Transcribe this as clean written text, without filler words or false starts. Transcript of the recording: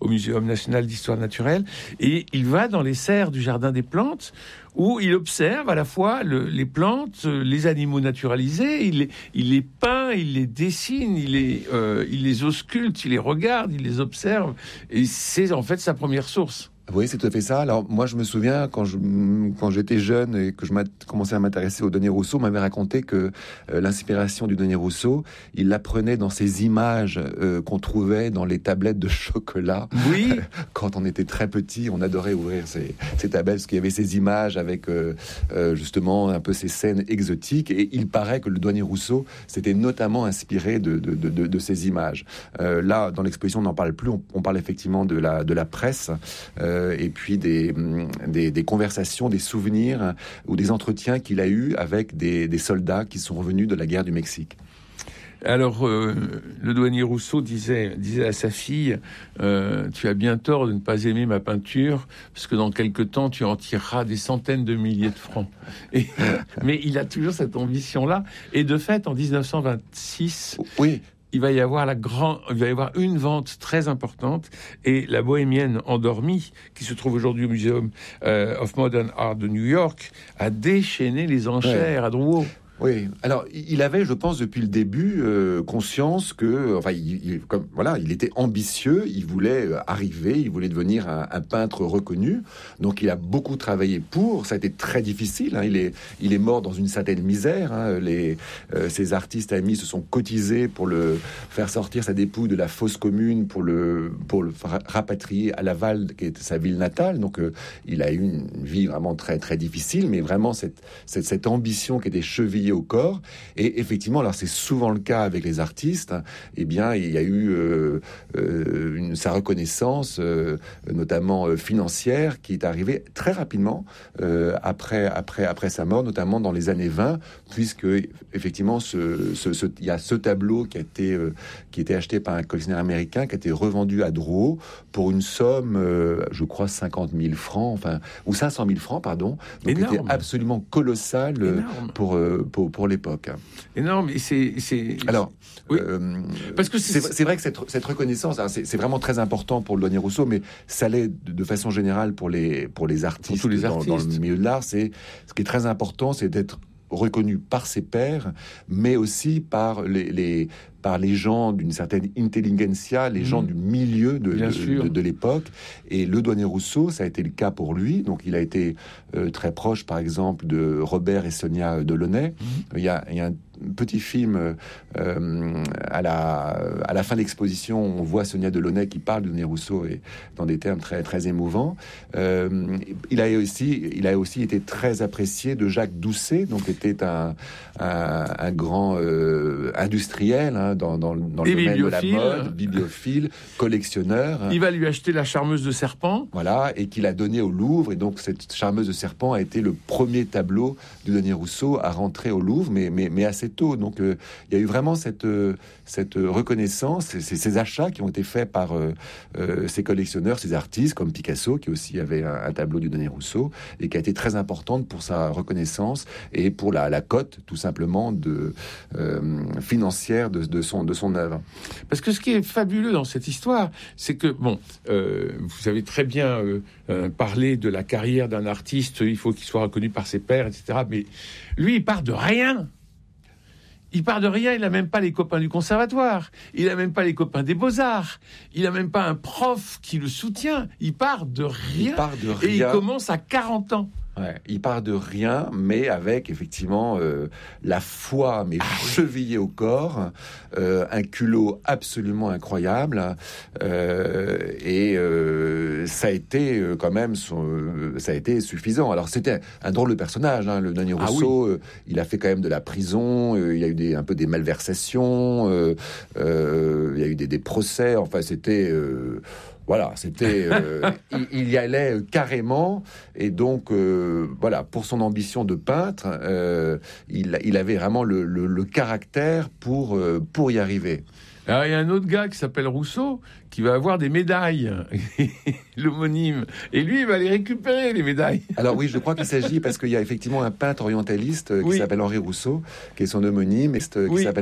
au Muséum national d'histoire naturelle, et il va dans les serres du jardin des plantes, où il observe à la fois les plantes, les animaux naturalisés, il les peint, il les dessine, il les ausculte, il les regarde, il les observe, et c'est en fait sa première source. Oui, c'est tout à fait ça. Alors, moi, je me souviens, quand j'étais jeune et que je commençais à m'intéresser au Denis Rousseau, on m'avait raconté que l'inspiration du Denis Rousseau, il la prenait dans ces images qu'on trouvait dans les tablettes de chocolat. Oui. Quand on était très petit, on adorait ouvrir ces tablettes, parce qu'il y avait ces images avec, justement, un peu ces scènes exotiques. Et il paraît que le Denis Rousseau s'était notamment inspiré de ces images. Là, dans l'exposition, on n'en parle plus. On parle effectivement de la presse, et puis des conversations, des souvenirs ou des entretiens qu'il a eus avec des soldats qui sont revenus de la guerre du Mexique. Alors, le douanier Rousseau disait à sa fille, tu as bien tort de ne pas aimer ma peinture, parce que dans quelque temps, tu en tireras des centaines de milliers de francs. Mais il a toujours cette ambition-là. Et de fait, en 1926... Oui. Il va y avoir une vente très importante, et la Bohémienne endormie, qui se trouve aujourd'hui au Museum of Modern Art de New York, a déchaîné les enchères à Drouot. Oui, alors il avait, je pense, depuis le début conscience que, enfin, il était ambitieux, il voulait arriver, il voulait devenir un peintre reconnu. Donc, il a beaucoup travaillé pour. Ça a été très difficile. Hein. Il est mort dans une certaine misère. Hein. Ses artistes amis se sont cotisés pour le faire sortir sa dépouille de la fosse commune, pour le rapatrier à Laval, qui est sa ville natale. Donc, il a eu une vie vraiment très très difficile, mais vraiment cette ambition qui était chevillée au corps. Et effectivement, alors c'est souvent le cas avec les artistes, eh bien il y a eu sa reconnaissance, notamment financière, qui est arrivée très rapidement après sa mort, notamment dans les années 20, puisque effectivement il y a ce tableau qui était acheté par un collectionneur américain, qui a été revendu à Drouot pour une somme, je crois 50 000 francs, enfin, ou 500 000 francs, pardon. Donc c'était absolument colossal pour l'époque. Énorme. Et c'est... Alors, oui. Parce que c'est vrai que cette reconnaissance, c'est vraiment très important pour le douanier Rousseau, mais ça l'est de façon générale pour les artistes, pour tous les artistes. Dans le milieu de l'art. Ce qui est très important, c'est d'être reconnu par ses pairs, mais aussi par les gens d'une certaine intelligentsia, les gens du milieu de l'époque. Et le douanier Rousseau, ça a été le cas pour lui. Donc, il a été très proche, par exemple, de Robert et Sonia Delaunay. Il y a un petit film à la fin de l'exposition, on voit Sonia Delaunay qui parle de Denis Rousseau, et dans des termes très très émouvants. Il a aussi été très apprécié de Jacques Doucet, donc était un grand industriel, hein, dans le domaine de la mode, bibliophile, collectionneur. Il va lui acheter la charmeuse de serpent. Voilà, et qu'il a donné au Louvre. Et donc, cette charmeuse de serpent a été le premier tableau du Denis Rousseau à rentrer au Louvre, mais assez tôt. Donc, il y a eu vraiment cette reconnaissance, ces achats qui ont été faits par ces collectionneurs, ces artistes, comme Picasso, qui aussi avait un tableau du Denis Rousseau, et qui a été très importante pour sa reconnaissance et pour la cote, tout simplement, financière de son œuvre. Parce que ce qui est fabuleux dans cette histoire, c'est que, vous avez très bien parlé de la carrière d'un artiste, il faut qu'il soit reconnu par ses pairs, etc. Mais lui, il part de rien. Il part de rien, il n'a même pas les copains du conservatoire, il n'a même pas les copains des Beaux-Arts, il n'a même pas un prof qui le soutient, il part de rien. Et il commence à 40 ans. Ouais, il part de rien, mais avec effectivement la foi, mais chevillée au corps, un culot absolument incroyable, et ça a été quand même, ça a été suffisant. Alors c'était un drôle de personnage, hein, le Denis Rousseau. Oui. Il a fait quand même de la prison, il y a eu un peu des malversations, il y a eu des procès. Enfin, c'était voilà, c'était il y allait carrément, et donc voilà, pour son ambition de peintre, il avait vraiment le caractère pour y arriver. Alors, il y a un autre gars qui s'appelle Rousseau qui va avoir des médailles, l'homonyme. Et lui, il va les récupérer, les médailles. Alors oui, je crois qu'il s'agit, parce qu'il y a effectivement un peintre orientaliste qui s'appelle Henri Rousseau, qui est son homonyme, et qui s'appelle